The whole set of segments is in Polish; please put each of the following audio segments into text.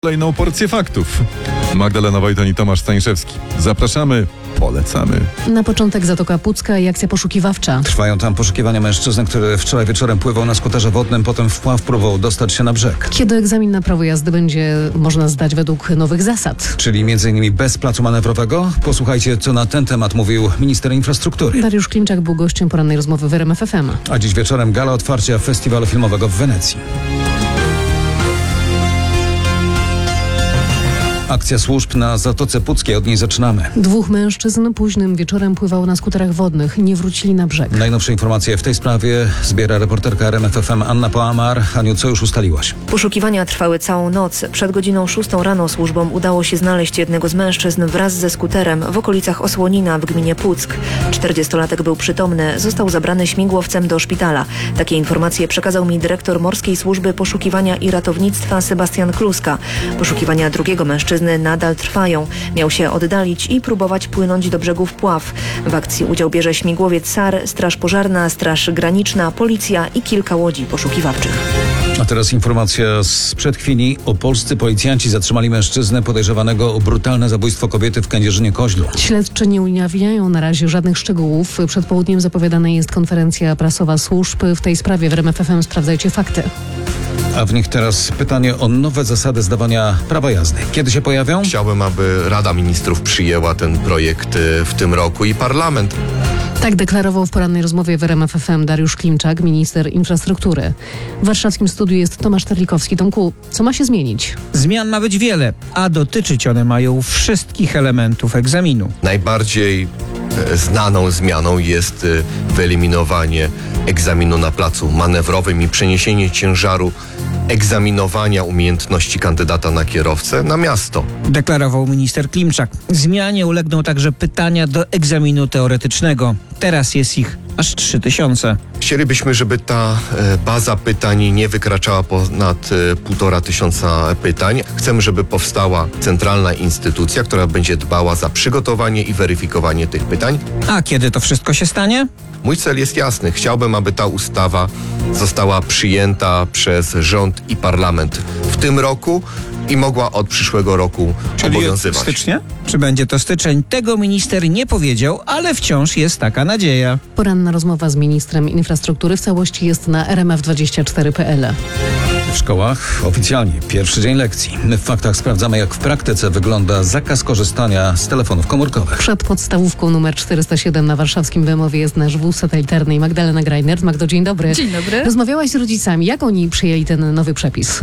kolejną porcję faktów. Magdalena Wojton i Tomasz Stańszewski. Zapraszamy, polecamy. Na początek Zatoka Pucka i akcja poszukiwawcza. Trwają tam poszukiwania mężczyzny, który wczoraj wieczorem pływał na skuterze wodnym, potem wpław próbował dostać się na brzeg. Kiedy egzamin na prawo jazdy będzie można zdać według nowych zasad? Czyli m.in. bez placu manewrowego? Posłuchajcie, co na ten temat mówił minister infrastruktury. Dariusz Klimczak był gościem porannej rozmowy w RMF FM. A dziś wieczorem gala otwarcia festiwalu filmowego w Wenecji. Akcja służb na Zatoce Puckiej, od niej zaczynamy. 2 mężczyzn późnym wieczorem pływało na skuterach wodnych. Nie wrócili na brzeg. Najnowsze informacje w tej sprawie zbiera reporterka RMF FM Anna Poamar. Aniu, co już ustaliłaś? Poszukiwania trwały całą noc. Przed godziną 6 rano służbom udało się znaleźć jednego z mężczyzn wraz ze skuterem w okolicach Osłonina w gminie Puck. 40-latek był przytomny, został zabrany śmigłowcem do szpitala. Takie informacje przekazał mi dyrektor Morskiej Służby Poszukiwania i Ratownictwa Sebastian Kluska. Poszukiwania drugiego mężczyzny nadal trwają. Miał się oddalić i próbować płynąć do brzegu wpław. W akcji udział bierze śmigłowiec SAR, Straż Pożarna, Straż Graniczna, Policja i kilka łodzi poszukiwawczych. A teraz informacja sprzed chwili. Opolscy policjanci zatrzymali mężczyznę podejrzewanego o brutalne zabójstwo kobiety w Kędzierzynie-Koźlu. Śledczy nie ujawniają na razie żadnych szczegółów. Przed południem zapowiadana jest konferencja prasowa służb. W tej sprawie w RMF FM sprawdzajcie fakty. A w nich teraz pytanie o nowe zasady zdawania prawa jazdy. Kiedy się pojawią? Chciałbym, aby Rada Ministrów przyjęła ten projekt w tym roku i Parlament. Tak deklarował w porannej rozmowie w RMF FM Dariusz Klimczak, minister infrastruktury. W warszawskim studiu jest Tomasz Terlikowski. Tomku, co ma się zmienić? Zmian ma być wiele, a dotyczyć one mają wszystkich elementów egzaminu. Najbardziej znaną zmianą jest wyeliminowanie egzaminu na placu manewrowym i przeniesienie ciężaru egzaminowania umiejętności kandydata na kierowcę na miasto. Deklarował minister Klimczak. Zmianie ulegną także pytania do egzaminu teoretycznego. Teraz jest ich aż 3000. Chcielibyśmy, żeby ta baza pytań nie wykraczała ponad 1500 pytań. Chcemy, żeby powstała centralna instytucja, która będzie dbała za przygotowanie i weryfikowanie tych pytań. A kiedy to wszystko się stanie? Mój cel jest jasny. Chciałbym, aby ta ustawa została przyjęta przez rząd i parlament w tym roku i mogła od przyszłego roku obowiązywać. Stycznia? Czy będzie to styczeń? Tego minister nie powiedział, ale wciąż jest taka nadzieja. Poranna rozmowa z ministrem infrastruktury w całości jest na rmf24.pl. W szkołach oficjalnie pierwszy dzień lekcji. My w faktach sprawdzamy, jak w praktyce wygląda zakaz korzystania z telefonów komórkowych. Przed podstawówką numer 407 na warszawskim Bemowie jest nasz wóz satelitarny i Magdalena Grajnert. Magdo, dzień dobry. Dzień dobry. Rozmawiałaś z rodzicami. Jak oni przyjęli ten nowy przepis?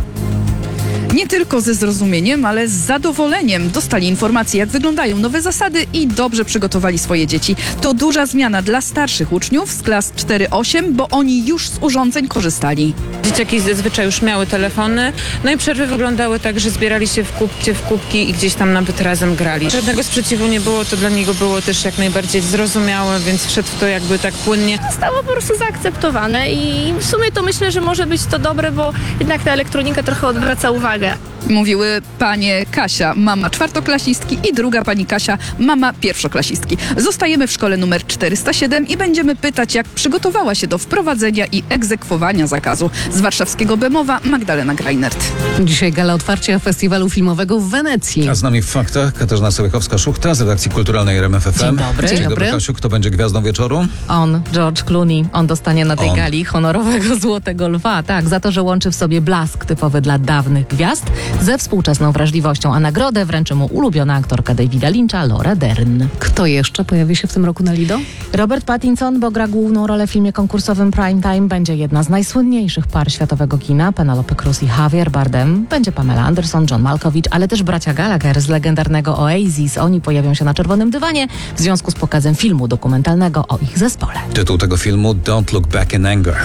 Nie tylko ze zrozumieniem, ale z zadowoleniem dostali informacje, jak wyglądają nowe zasady i dobrze przygotowali swoje dzieci. To duża zmiana dla starszych uczniów z klas 4-8, bo oni już z urządzeń korzystali. Dzieciaki zazwyczaj już miały telefony, no i przerwy wyglądały tak, że zbierali się w kubki i gdzieś tam nawet razem grali. Żadnego sprzeciwu nie było, to dla niego było też jak najbardziej zrozumiałe, więc wszedł w to jakby tak płynnie. Zostało po prostu zaakceptowane i w sumie to myślę, że może być to dobre, bo jednak ta elektronika trochę odwraca uwagę. Mówiły panie Kasia, mama czwartoklasistki i druga pani Kasia, mama pierwszoklasistki. Zostajemy w szkole numer 407 i będziemy pytać, jak przygotowała się do wprowadzenia i egzekwowania zakazu. Z warszawskiego Bemowa Magdalena Grajnert. Dzisiaj gala otwarcia festiwalu filmowego w Wenecji. A z nami w faktach Katarzyna Sołykowska-Szuchta z redakcji kulturalnej RMF FM. Dzień dobry. Dzień dobry, Kasiu. Kto będzie gwiazdą wieczoru? On, George Clooney. On dostanie na tej On. gali honorowego Złotego Lwa. Tak, za to, że łączy w sobie blask typowy dla dawnych gwiazd ze współczesną wrażliwością, a nagrodę wręczy mu ulubiona aktorka Davida Lyncha, Laura Dern. Kto jeszcze pojawi się w tym roku na Lido? Robert Pattinson, bo gra główną rolę w filmie konkursowym Prime Time, będzie jedna z najsłynniejszych par światowego kina, Penelope Cruz i Javier Bardem. Będzie Pamela Anderson, John Malkovich, ale też bracia Gallagher z legendarnego Oasis. Oni pojawią się na czerwonym dywanie w związku z pokazem filmu dokumentalnego o ich zespole. Tytuł tego filmu Don't Look Back in Anger.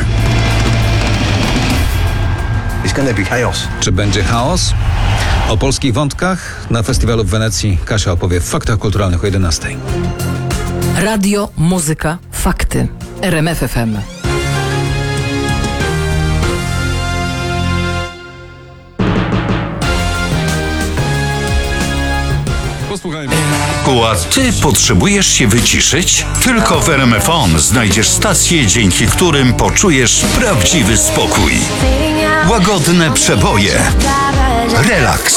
It's gonna be chaos. Czy będzie chaos? O polskich wątkach na festiwalu w Wenecji Kasia opowie w faktach kulturalnych o 11:00. Radio, muzyka, fakty. RMF FM. Posłuchajmy. Ty potrzebujesz się wyciszyć? Tylko w RMF On znajdziesz stacje, dzięki którym poczujesz prawdziwy spokój. Łagodne przeboje. Relaks.